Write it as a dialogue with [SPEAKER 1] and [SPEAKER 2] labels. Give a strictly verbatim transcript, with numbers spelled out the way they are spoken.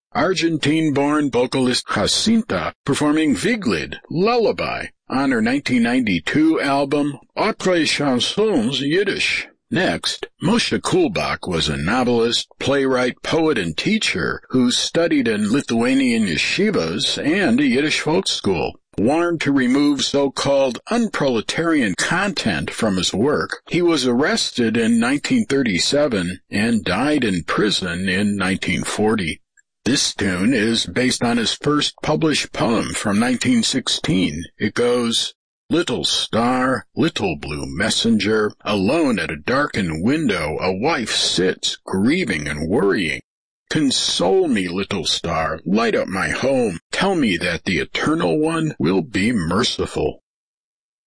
[SPEAKER 1] Argentine-born vocalist Jacinta performing Wieglid, Lullaby, on her nineteen ninety-two album Autres Chansons Yiddish. Next, Moshe Kulbach was a novelist, playwright, poet, and teacher who studied in Lithuanian yeshivas and a Yiddish folk school. Warned to remove so-called unproletarian content from his work, he was arrested in nineteen thirty-seven and died in prison in nineteen forty. This tune is based on his first published poem from nineteen sixteen. It goes, "Little star, little blue messenger, alone at a darkened window, a wife sits, grieving and worrying. Console me, little star, light up my home. Tell me that the Eternal One will be merciful."